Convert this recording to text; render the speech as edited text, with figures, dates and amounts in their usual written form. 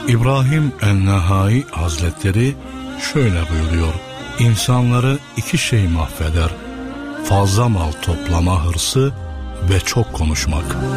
İbrahim en-Nehai Hazretleri şöyle buyuruyor: İnsanları iki şey mahveder: fazla mal toplama hırsı ve çok konuşmak.